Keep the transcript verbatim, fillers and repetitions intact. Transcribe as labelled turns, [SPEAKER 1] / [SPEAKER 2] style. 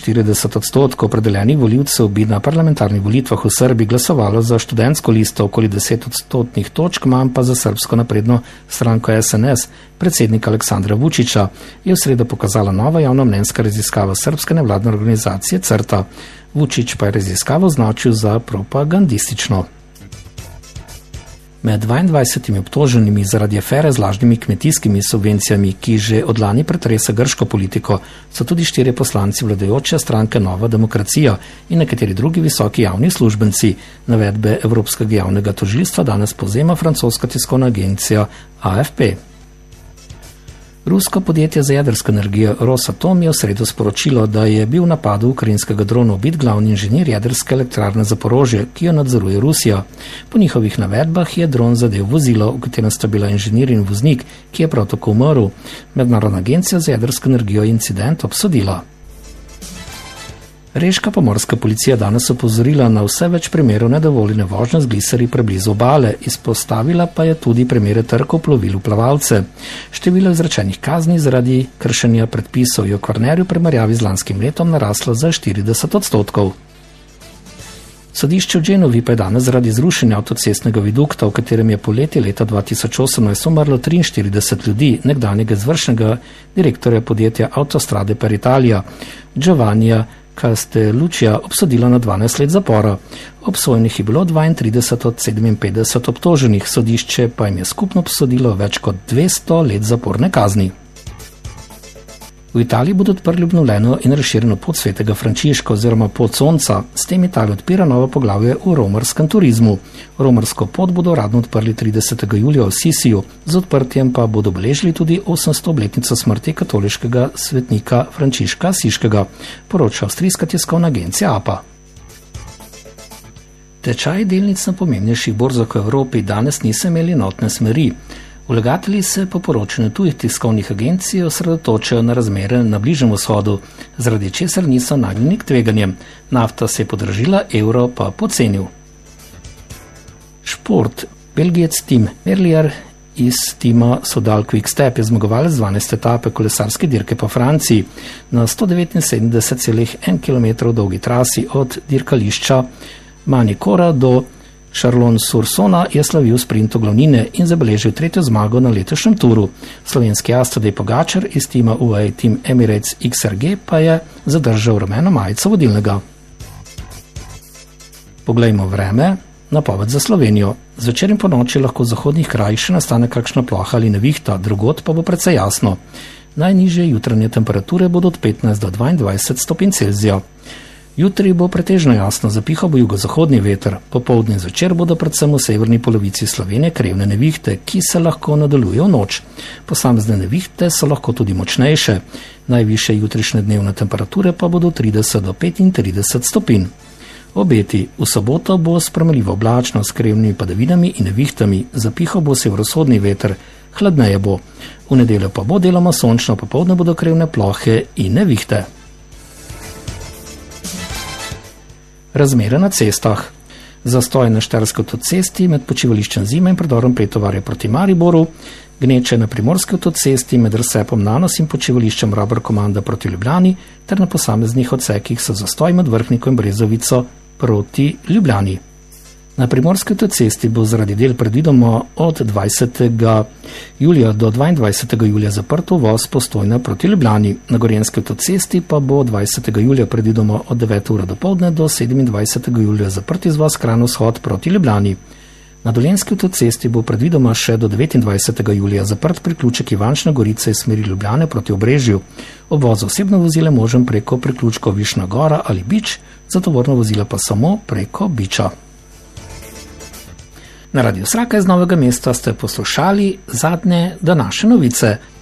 [SPEAKER 1] štirideset odstotkov opredeljenih volivcev bi na parlamentarnih volitvah v Srbiji glasovalo za študentsko listo, okoli deset odstotnih točk, manj pa za srbsko napredno stranko S N S. Predsednik Aleksandra Vučića je v sredo pokazala nova javnomnenjska raziskava srbske nevladne organizacije CRTA. Vučić pa je raziskavo označil za propagandistično. Med dvaindvajsetimi obtoženimi zaradi afere z lažnimi kmetijskimi subvencijami, ki že od lani pretresa grško politiko, so tudi štirje poslanci vladajoče stranke Nova demokracija in nekateri drugi visoki javni uslužbenci. Navedbe Evropskega javnega tožilstva danes povzema francoska tiskovna agencija A F P. Rusko podjetje za jedrsko energijo Rosatom je v sredo sporočilo, da je bil v napadu ukrajinskega drona ubit glavni inženir jedrske elektrarne Zaporožje, ki jo nadzoruje Rusija. Po njihovih navedbah je dron zadel vozilo, v katerem sta bila inženir in voznik, ki je prav tako umrl. Mednarodna agencija za jedrsko energijo je incident obsodila. Reška pomorska policija danes opozorila na vse več primerov nedovoljene vožnje z gliserji preblizu obale, izpostavila pa je tudi primere trkov plovil v plavalce. Število izrečenih kazni zaradi kršenja predpisov je v Kvarnerju v primerjavi z lanskim letom naraslo za štirideset odstotkov. Sodišče v Genovi pa je danes zaradi zrušenja avtocestnega vidukta, v katerem je poleti leta dva tisoč osemnajst umrlo triinštirideset ljudi, nekdanjega izvršnega direktorja podjetja Autostrade per Italia, Giovannija Castelluccia, obsodila na dvanajst let zapora. Obsojenih je bilo dvaintrideset od sedeminpetdeset obtoženih, sodišče pa jim je skupno obsodilo več kot dvesto let zaporne kazni. V Italiji bodo odprli obnovljeno in razširjeno pot svetega Frančiška oziroma pot sonca. S tem Italija odpira novo poglavje v romarskem turizmu. Romarsko pot bodo uradno odprli tridesetega julija v Sisiju, z odprtjem pa bodo obeležili tudi osemsto obletnico smrti katoliškega svetnika Frančiška Asiškega, poroča avstrijska tiskovna agencija A P A. Tečaji delnic na pomembnejših borzah v Evropi danes niso imeli enotne smeri. Vlagatelji se po poročanju tujih tiskovnih agencij osredotočajo na razmere na Bližnjem vzhodu, zaradi česar niso nagnjeni k tveganjem. Nafta se je podražila, evro pa pocenil. Šport. Belgijec Tim Merlier iz tima Soudal Quick-Step je zmagovalec dvanajste etape kolesarske dirke po Franciji. Na sto devetinsedemdeset celih en kilometra dolgi trasi od dirkališča Manicora do Chalon-sur-Saône je slavil sprint v glavnine in zabeležil tretjo zmago na letošnjem turu. Slovenski as Tadej Pogačar iz tima U A E Team Emirates X R G pa je zadržal rumeno majico vodilnega. Poglejmo vreme, napoved za Slovenijo. Zvečer in po noči lahko v zahodnih krajih še nastane kakšna ploha ali nevihta, drugod pa bo precej jasno. Najnižje jutranje temperature bodo od petnajst do dvaindvajset stopinj Celzija. Jutri bo pretežno jasno, zapihal bo jugozahodni veter, popoldne in zvečer bodo predvsem v severni polovici Slovenije krevne nevihte, ki se lahko nadaljujejo v noč. Posamezne nevihte so lahko tudi močnejše. Najvišje jutrišnje dnevne temperature pa bodo trideset do petintrideset stopinj. Obeti. V soboto bo spremljivo oblačno s krevnimi padavinami in nevihtami, zapihal bo severovzhodni veter, hladneje bo. V nedeljo pa bo deloma sončno, popoldne bodo krevne plohe in nevihte. Razmere na cestah. Zastoj na štajerski avtocesti med počivališčem Zima in predorom Pretovarja proti Mariboru, gneče na primorski avtocesti med razcepom Nanos in počivališčem Rubber Komanda proti Ljubljani ter na posameznih odsekih so zastoj med Vrhniko in Brezovico proti Ljubljani. Na primorski avtocesti bo zaradi del predvidoma od dvajsetega julija do dvaindvajsetega julija zaprt uvoz Postojna proti Ljubljani. Na gorenjski avtocesti pa bo dvajsetega julija predvidoma od devete ure dopoldne do sedemindvajsetega julija zaprt izvoz Kranj-vzhod proti Ljubljani. Na dolenjski avtocesti bo predvidoma še do devetindvajsetega julija zaprt priključek Ivančna Gorica iz smeri Ljubljane proti Obrežju. Obvoz osebne vozile možen preko priključkov Višna Gora ali Bič, za tovorna vozila pa samo preko Biča. Na Radiu Sraka iz Novega mesta ste poslušali zadnje današnje novice.